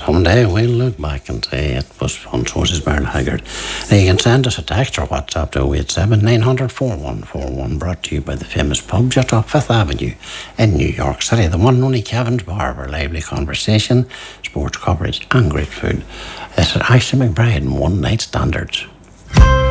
Someday we'll look back and say it was fun. So is Merle Haggard. Now you can send us a text or WhatsApp to 087 900 4141, brought to you by the famous pub just off 5th Avenue in New York City. The one and only Kevin's Bar, where lively conversation, sports coverage and great food. It's at Ashley McBride and One Night Standards.